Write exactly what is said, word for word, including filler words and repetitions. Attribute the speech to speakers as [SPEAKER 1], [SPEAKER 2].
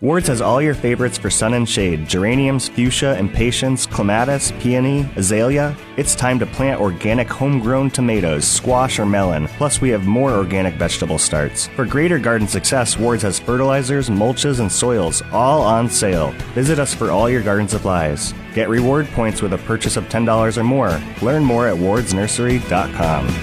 [SPEAKER 1] Ward's has all your favorites for sun and shade: geraniums, fuchsia, impatiens, clematis, peony, azalea. It's time to plant organic homegrown tomatoes, squash, or melon. Plus, we have more organic vegetable starts. For greater garden success, Ward's has fertilizers, mulches, and soils, all on sale. Visit us for all your garden supplies. Get reward points with a purchase of ten dollars or more. Learn more at wards nursery dot com.